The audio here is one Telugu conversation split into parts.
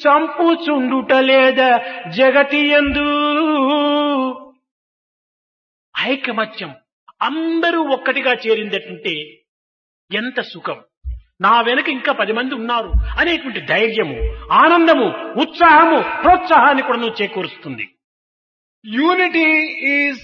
చంపుచుండుట లేదా జగతి యందు. ఐకమత్యం అందరూ ఒక్కటిగా చేరిందటంటే ఎంత సుఖం. నా వెనక ఇంకా 10 మంది ఉన్నారు అనేటువంటి ధైర్యము, ఆనందము, ఉత్సాహము, ప్రోత్సాహాన్ని కూడా నువ్వు చేకూరుస్తుంది. Unity is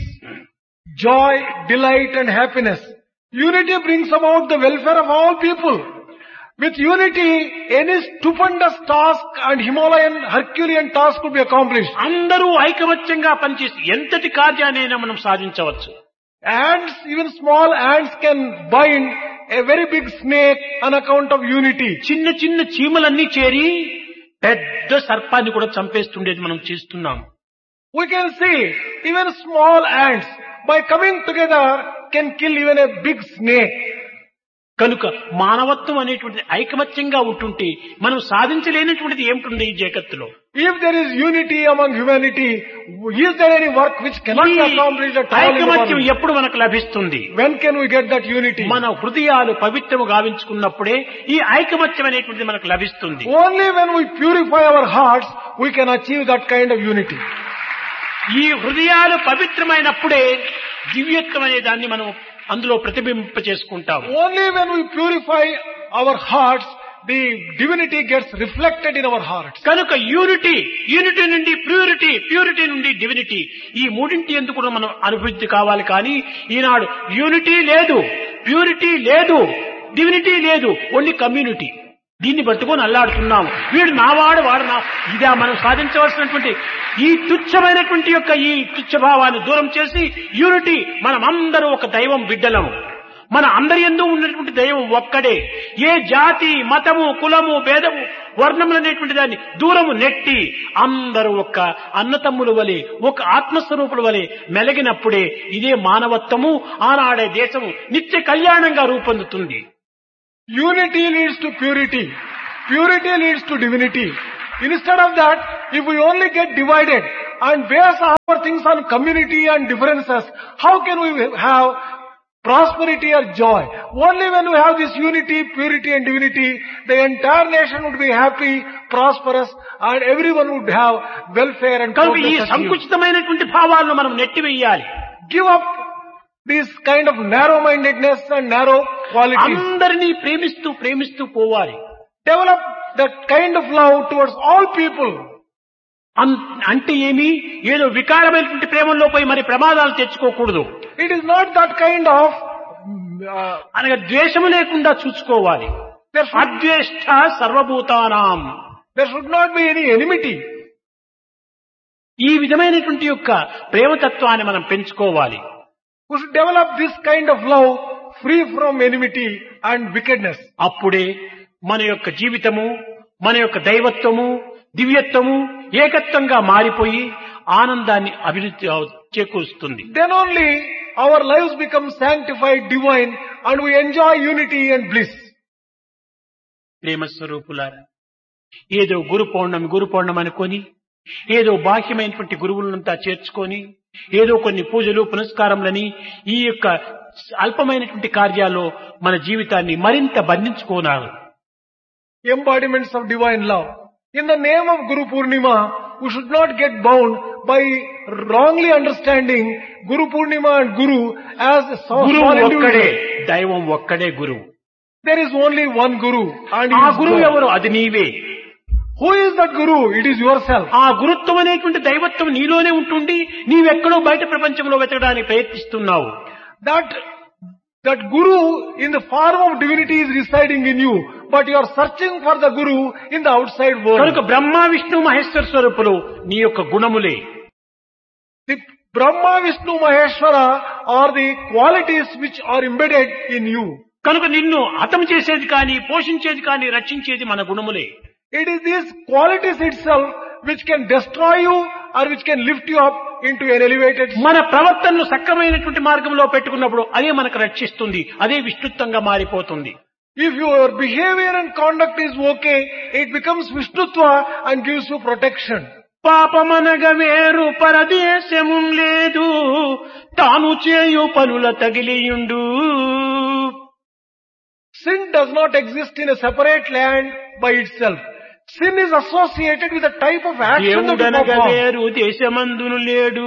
joy, delight and happiness. Unity brings about the welfare of all people. With unity, any stupendous task and Himalayan, Herculean task could be accomplished. అందరూ ఐకమత్యంగా పనిచేసి ఎంతటి కార్యాన్నైనా మనం సాధించవచ్చు. Ants, even small ants can bind a very big snake on account of unity. చిన్న చిన్న చీమలన్నీ చేరి పెద్ద సర్పాన్ని కూడా చంపేస్తుండేది మనం చేస్తున్నాం. We can see even small ants by coming together can kill even a big snake. కనుక మానవత్వం అనేటువంటిది ఐకమత్యంగా ఉంటుంటే మనం సాధించలేనటువంటిది ఏమిటి ఈ జగత్తులో? If there is unity among humanity, is there any work which cannot be accomplished at all? ఐకమత్యం ఎప్పుడు మనకు లభిస్తుంది? When can we get that unity? మన హృదయాలు పవిత్రము గావించుకున్నప్పుడే ఈ ఐకమత్యం అనేటువంటిది మనకు లభిస్తుంది. Only when we purify our hearts, we can achieve that kind of unity. ఈ హృదయాలు పవిత్రమైనప్పుడే దివ్యత్వం అనే దాన్ని మనం అందులో ప్రతిబింబ చేసుకుంటాం. Only when we purify our hearts, the divinity gets reflected in our hearts. కనుక యూనిటీ నుండి ప్యూరిటీ నుండి డివినిటీ, ఈ మూడింటి ఎందుకు కూడా మనం అనుభూతి కావాలి. కానీ ఈనాడు యూనిటీ లేదు, ప్యూరిటీ లేదు, డివినిటీ లేదు, ఓన్లీ కమ్యూనిటీ. దీన్ని పట్టుకొని అల్లాడుతున్నాము. వీడు నావాడు, వాడు నా, ఇదా మనం సాధించవలసినటువంటి ఈ తుచ్చమైనటువంటి యొక్క ఈ తుచ్చభావాన్ని దూరం చేసి యూనిటీ, మనం అందరూ ఒక దైవం బిడ్డలము. మన అందరి యందు ఉన్నటువంటి దైవం ఒక్కడే. ఏ జాతి, మతము, కులము, భేదము, వర్ణములు అనేటువంటి దాన్ని దూరము నెట్టి అందరూ ఒక అన్నతమ్ముల వలె, ఒక ఆత్మస్వరూపుల వలె మెలగినప్పుడే ఇదే మానవత్వము, ఆనాడే దేశము నిత్య కళ్యాణంగా రూపొందుతుంది. Unity leads to purity. Purity leads to divinity. Instead of that, if we only get divided and base our things on community and differences, how can we have prosperity or joy? Only when we have this unity, purity and divinity, the entire nation would be happy, prosperous and everyone would have welfare and కనుక ఈ progress. సంకుచితమైనటువంటి భావాలను మనం నెట్టివేయాలి. Give up this kind of narrow-mindedness and narrow qualities. అందరినీ ప్రేమిస్తూ పోవాలి. Develop that kind of love towards all people. అంటే ఏమి, ఏదో వికారమైనటువంటి ప్రేమల్లో పోయి మరి ప్రమాదాలు తెచ్చుకోకూడదు. It is not that kind of అనగా ద్వేషము లేకుండా చూసుకోవాలి. అద్వేష్ట సర్వభూతానాం. There should not be any enmity. ఈ విధమైనటువంటి యొక్క ప్రేమతత్వాన్ని మనం పెంచుకోవాలి. We should develop this kind of love free from enmity and wickedness. అప్పుడే మన యొక్క జీవితము, మన యొక్క దైవత్వము, దివ్యత్వము ఏకత్వంగా మారిపోయి ఆనందాన్ని అభివృద్ధి చేకూరుస్తుంది. Then only our lives become sanctified, divine and we enjoy unity and bliss. ప్రేమ స్వరూపులారా, ఏదో గురు పౌర్ణమి అనుకొని ఏదో బాహ్యమైనటువంటి గురువులంతా చేర్చుకొని ఏదో కొన్ని పూజలు పునస్కారములని ఈ యొక్క అల్పమైనటువంటి కార్యాల్లో మన జీవితాన్ని మరింత బంధించుకోనారు. Embodiments of divine love. In the name of Guru Purnima, we should not get bound by wrongly understanding Guru Purnima and Guru as a గురువు small ఒక్కడే, individual. దైవం ఒక్కడే గురువు. There is only one Guru and ఆ he is గురువు God. ఎవరు? అది నీవే. Who is that Guru? It is yourself. ఆ గురుత్వం అనేటువంటి దైవత్వం నీలోనే ఉంటుంది. నీవెక్కడో బయట ప్రపంచంలో వెతకడానికి ప్రయత్నిస్తున్నావు. That Guru in the form of divinity is residing in you, but you are searching for the Guru in the outside world. కనుక బ్రహ్మ విష్ణు మహేశ్వర స్వరూపులు నీ యొక్క గుణములే. The Brahma, Vishnu, Maheshwara are the qualities which are embedded in you. కనుక నిన్ను హతం చేసేది కానీ, పోషించేది కానీ, రక్షించేది మన గుణములే. It is these qualities itself which can destroy you or which can lift you up into an elevated state. మన ప్రవర్తనను సక్రమైనటువంటి మార్గంలో పెట్టుకున్నప్పుడు అదే మనకు రక్షిస్తుంది, అదే విష్ణుత్వంగా మారిపోతుంది. If your behavior and conduct is okay, it becomes Vishnutva and gives you protection. పాపమనగ వేరు పరదేశము లేదు, తాను చేయు పనుల తగిలియుండు. Sin does not exist in a separate land by itself. Sin is associated with the type of action that you దేవుడనగా perform. వేరు దేశమందును లేడు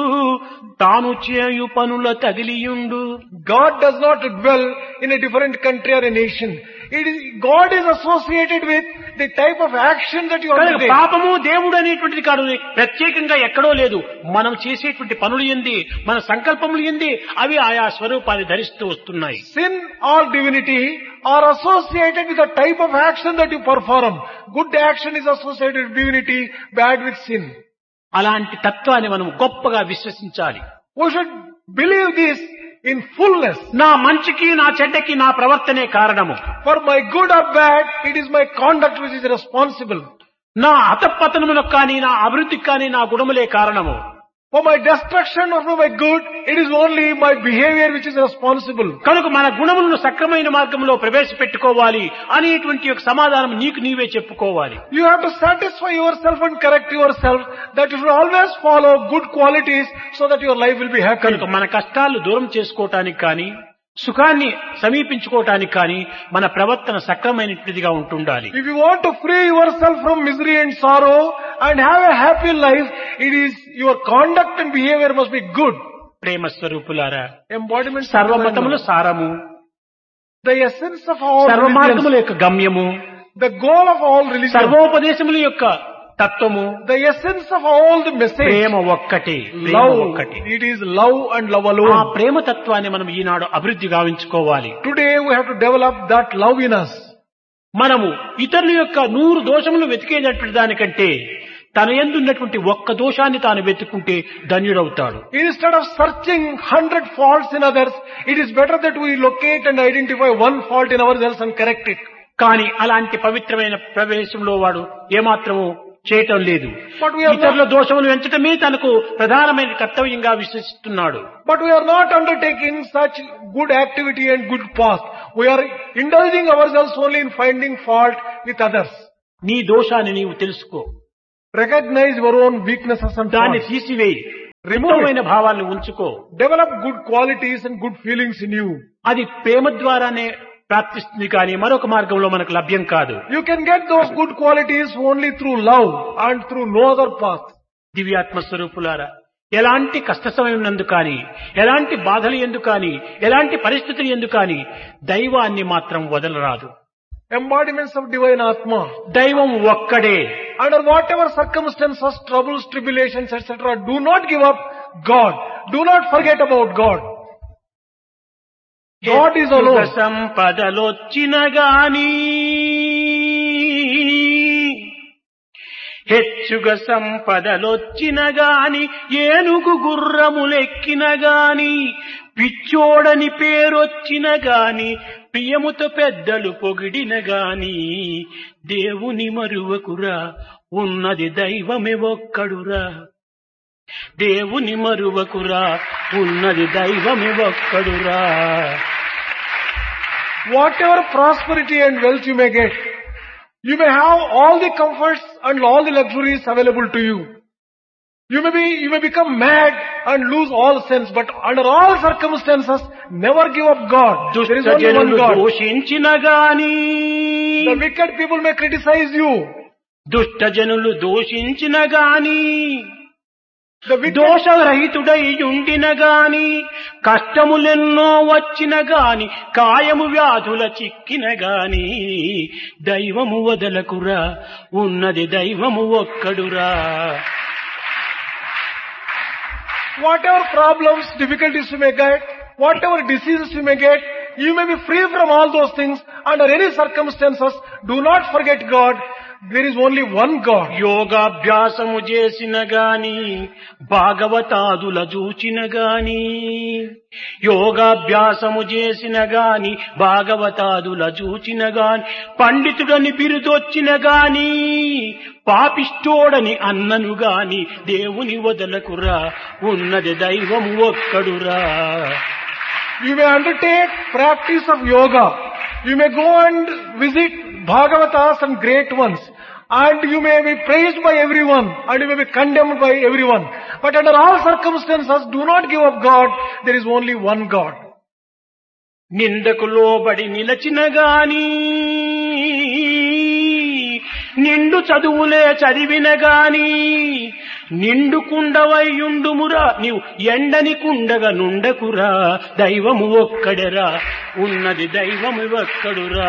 తాను చేయు పనుల తగిలియుండు. God does not dwell in a different country or a nation. God is associated with the type of action that you కనుక undertake. పాపము దేవుడు అనేటువంటిది కాదు, ప్రత్యేకంగా ఎక్కడో లేదు. మనం చేసేటువంటి పనులు ఏంది, మన సంకల్పములు ఏంది, అవి ఆయా స్వరూపాన్ని ధరిస్తూ వస్తున్నాయి. Sin or divinity are associated with the type of action that you perform. Good action is associated with divinity, bad with sin. అలాంటి తత్వాన్ని మనం గొప్పగా విశ్వసించాలి. We should believe this in fullness. నా మంచికి నా చెడ్డకి నా ప్రవర్తనే కారణము. For my good or bad, it is my conduct which is responsible. నా అతపతనములకు కానీ నా అభివృద్ధికి కానీ నా గుణములే కారణము. For my destruction or for my good, it is only my behavior which is responsible. కనుక మన గుణములను సక్రమైన మార్గంలో ప్రవేశపెట్టుకోవాలి అనేటువంటి ఒక సమాధానం నీకు నీవే చెప్పుకోవాలి. You have to satisfy yourself and correct yourself that you should always follow good qualities so that your life will be happy. కనుక మన కష్టాలు దూరం చేసుకోవటానికి కానీ సుఖాన్ని సమీపించుకోవటానికి కానీ మన ప్రవర్తన సక్రమైనటువంటిదిగా ఉంటుండాలి. If you want to free yourself from misery and sorrow and have a happy life, it is your conduct and behavior must be good. ప్రేమ స్వరూపులారా, Embodiment సర్వమతముల సారము, the essence of all సర్వ religions, మార్గముల యొక్క గమ్యము, the goal of all religions, సర్వోపదేశముల యొక్క తత్వము, the essence of all the message, ప్రేమ ఒక్కటే, ప్రేమ love. ఒక్కటే. It is love and love ఆ alone. ప్రేమ తత్వాన్ని మనం ఈనాడు అభివృద్ధి గావించుకోవాలి. Today we have to develop that love in us. మనము ఇతరుల యొక్క 100 దోషములు వెతికేటటువంటి దానికంటే తన యందు ఉన్నటువంటి ఒక్క దోషాన్ని తాను వెతుక్కుంటే ధన్యుడవుతాడు. Instead of searching 100 faults in others, it is better that we locate and identify one fault in ourselves and correct it. కానీ అలాంటి పవిత్రమైన ప్రవేశంలో వాడు ఏమాత్రము చేయటం లేదు. But we are ఇతరుల దోషములు వెంచటమే తనకు ప్రధానమైన కర్తవ్యంగా విశ్వసిస్తున్నాడు. But we are not undertaking such good activity and good path. We are indulging ourselves only in finding fault with others. నీ దోషాన్ని నీవు తెలుసుకో, Recognize your own weaknesses and దాన్ని faults. తీసివేయి, Remove it. ఉత్తమమైన భావాలను ఉంచుకో. Develop good qualities and good feelings in you. అది ప్రేమ ద్వారానే ప్రాప్తిస్తుంది కానీ మరొక మార్గంలో మనకు లభ్యం కాదు. You can get those good qualities only through love and through no other path. దివ్యాత్మ స్వరూపులారా, ఎలాంటి కష్ట సమయం నందు కానీ, ఎలాంటి బాధలు ఎందు కానీ, ఎలాంటి పరిస్థితులు ఎందు కానీ దైవాన్ని మాత్రం వదలరాదు. Embodiments of divine Atma. దైవం ఒక్కడే. Under whatever circumstances, troubles, tribulations, etc., do not give up God. Do not forget about God. God is alone. హెచ్చుగ సంపదలొచ్చిన గాని, హెచ్చుగ సంపదలొచ్చిన గాని, ఏనుగు గుర్రములెక్కిన గాని, పిచ్చోడని పేరొచ్చిన గాని, ప్రియముతో పెద్దలు పొగిడిన గాని, దేవుని మరువకురా, ఉన్నది దైవమే ఒక్కడురా. దేవుని మరువకురా, ఉన్నది దైవమే ఒక్కడురా. Whatever prosperity and wealth you may get, you may have all the comforts and all the luxuries available to you. You may become mad and lose all sense, but under all circumstances, never give up God. There is దుష్ట only one జనులు God. దోషించిన గాని, The wicked people may criticize you. దుష్ట జనులు దోషించిన గాని, The wicked, దోషరహితుడై ఉండిన గాని, కష్టములెన్నో వచ్చిన గాని, కాయము వ్యాధుల చిక్కిన గాని, దైవము వదలకురా, ఉన్నది దైవము ఒక్కడురా. whatever problems, difficulties you may get, whatever diseases you may get, you may be free from all those things. Under any circumstances, do not forget God. There is only one God. యోగాభ్యాసము చేసిన గాని, భాగవతాదుల చూచిన గాని, యోగాభ్యాసము చేసిన గాని, భాగవతాదుల చూచిన గాని, పండితుడని బిరుదొచ్చిన గాని, పాపిష్టోడని అన్నను గాని, దేవుని వదలకురా, ఉన్నది దైవము ఒక్కడురా. You may undertake practice of yoga. You may go and visit Bhagavatas and great ones. And you may be praised by everyone. And you may be condemned by everyone. But under all circumstances, do not give up God. There is only one God. నిందకు లోబడి నిలచిన గాని, నిండు చదువులే చదివిన గాని నిండు కుండవయ్యుండుమురా నీవు ఎండని కుండగా నుండకురా దైవము ఒక్కడెరా ఉన్నది దైవము ఒక్కడురా.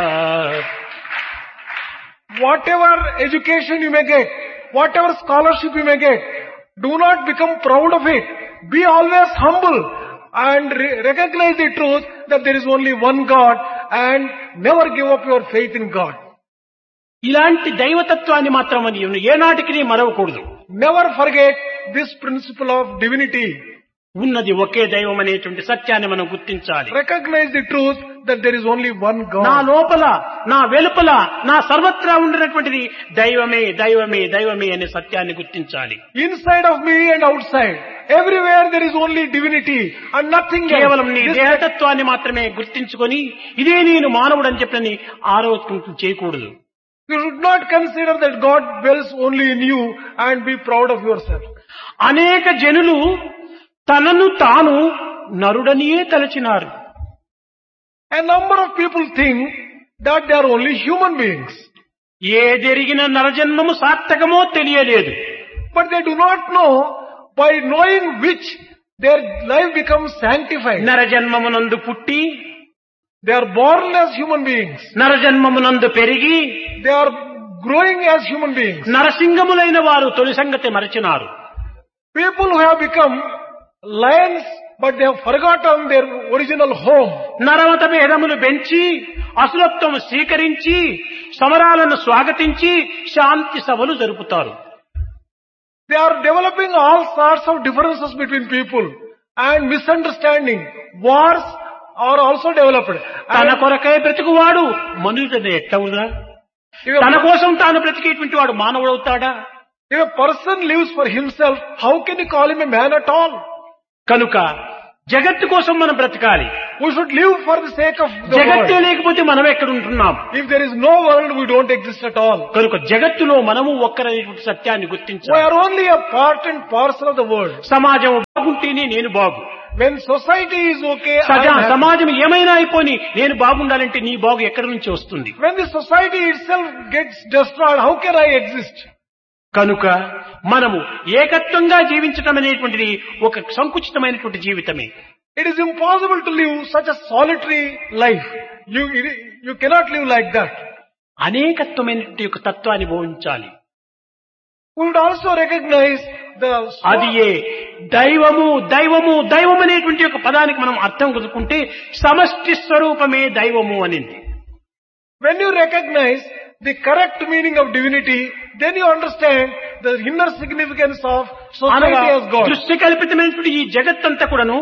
Whatever education you may get, whatever scholarship you may get, do not become proud of it. Be always humble and recognize the truth that there is only one God and never give up your faith in God. ఇలాంటి దైవతత్వాన్ని మాత్రం మనం ఏనాటికి మరవకూడదు. Never forget this principle of divinity. ఉన్నది ఒకే దైవం అనేటువంటి సత్యాన్ని మనం గుర్తించాలి. Recognize the truth that there is only one God. నా లోపల నా వెలుపల నా సర్వత్రా ఉండినటువంటిది దైవమే దైవమే దైవమే అనే సత్యాన్ని గుర్తించాలి. Inside of me and outside, everywhere there is only divinity and nothing else. కేవలం నీ దేహతత్వాన్ని మాత్రమే గుర్తించుకొని ఇదే నేను మానవుడు అని చెప్పని ఆరోపణ చేయకూడదు. You should not consider that God dwells only in you and be proud of yourself. అనేక జనులు తనను తాను నరుడనియే తలచినారు. A number of people think that they are only human beings. ఏదెరిగిన నరజన్మము సార్థకమో తెలియలేదు. But they do not know by knowing which their life becomes sanctified. నరజన్మమునందు పుట్టి They are born as human beings. నరజన్మమునందు పెరిగి They are growing as human beings. నరసింగములైన వారు తొలి సంగతి మరచినారు. People who have become lions, but they have forgotten their original home. నరమత భేదములు పెంచి అసురత్వం స్వీకరించి సమరాలను స్వాగతించి శాంతి సభలు జరుపుతారు. They are developing all sorts of differences between people and misunderstanding. Wars are also developed. తన కొరకై బ్రతుకువాడు మనుషుడు ఎట్టవుదా? తన కోసం తాను బ్రతికేటువంటి వాడు మానవుడవుతాడా? If a person lives for himself, how can you call him a man at all? కనుక జగత్తు కోసం మనం బ్రతకాలి. We should live for the sake of the జగత్తే world. లేకపోతే మనం ఎక్కడ ఉంటున్నాం? If there is no world, we don't exist at all. కనుక జగత్తులో మనము ఒక్కరైనటువంటి సత్యాన్ని We గుర్తించాలి. are only a part and parcel of the world. సమాజం బాగుంటేనే నేను బాగు. When society is okay, I am happy. సమాజం ఏమైనా అయిపోని నేను బాగుండాలంటే నీ బాగు ఎక్కడి నుంచి వస్తుంది? When the society itself gets destroyed, how can I exist? కనుక మనము ఏకత్వంగా జీవించటం అనేటువంటిది ఒక సంకుచితమైనటువంటి జీవితమే. It is impossible to live such a solitary life. You cannot live like that. అనేకత్వమైనటువంటి ఒక తత్వాన్ని బోధించాలి. We would also recognize the అది ఏ దైవము దైవము దైవం అనేటువంటి ఒక పదానికి మనం అర్థం కుదుకుంటే సమష్టి స్వరూపమే దైవము అనింది. When you recognize the correct meaning of divinity, then you understand the inner significance of society as God. దృష్టి కల్పితమైనటువంటి ఈ జగత్తంతా కూడాను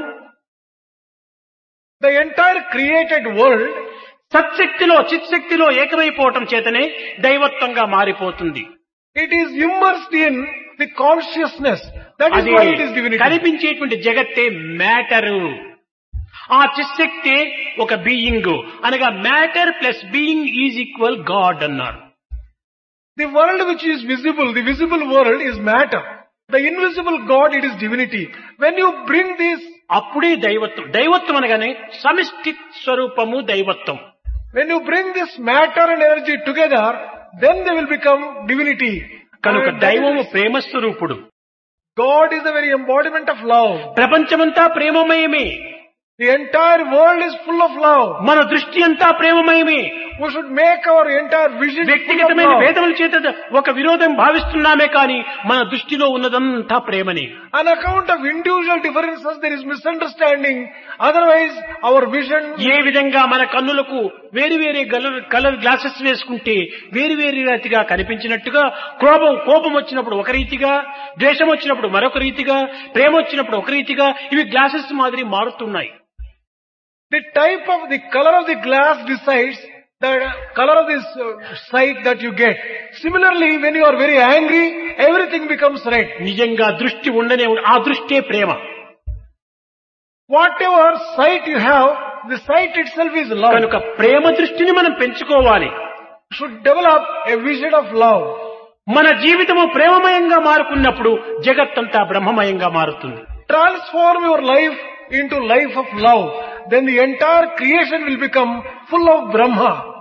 The entire created world సత్శక్తిలో చిత్శక్తిలో ఏకమైపోవటం చేతనే దైవత్వంగా మారిపోతుంది. it is immersed in the consciousness. That is why it is divinity. కనిపించేటువంటి జగత్తే మ్యాటరు. ఆ చిత్శక్తి ఒక బీయింగ్ అనగా matter plus being is equal God అన్నారు. The world which is visible, the visible world is matter. The invisible God, it is divinity. When you bring this, అప్పుడే దైవత్వం. దైవత్వం అనగానే సమిష్టి స్వరూపము దైవత్వం. when you bring this matter and energy together, then they will become divinity. కనుక And that దైవము is- ప్రేమ స్వరూపుడు. God is the very embodiment of love. ప్రపంచమంతా ప్రేమమయమే. The entire world is full of love. మన దృష్టి అంతా ప్రేమమయమే. We should make our entire vision full of వ్యక్తిగతమైన love. భేదముల చేత ఒక విరోధం భావిస్తున్నామే కానీ మన దృష్టిలో ఉన్నదంతా ప్రేమనే. On account of individual differences, there is misunderstanding. Otherwise, our vision. ఏ విధంగా మన కన్నులకు వేరు వేరే కలర్ గ్లాసెస్ వేసుకుంటే వేరు వేరు రీతిగా కనిపించినట్టుగా కోపం వచ్చినప్పుడు ఒక రీతిగా, ద్వేషం వచ్చినప్పుడు మరొక రీతిగా, ప్రేమ వచ్చినప్పుడు ఒక రీతిగా ఇవి గ్లాసెస్ మాదిరి మారుతున్నాయి. The type of the color of the glass decides the color of this sight that you get. Similarly, when you are very angry, everything becomes red. నిజంగా దృష్టి ఉండనే ఆ దృష్టే ప్రేమ. Whatever sight you have, the sight itself is love. కనుక ప్రేమ దృష్టిని మనం పెంచుకోవాలి. You should develop a vision of love. మన జీవితము ప్రేమమయంగా మారుకున్నప్పుడు జగత్తంతా బ్రహ్మమయంగా మారుతుంది. Transform your life into life of love. Then the entire creation will become full of Brahma.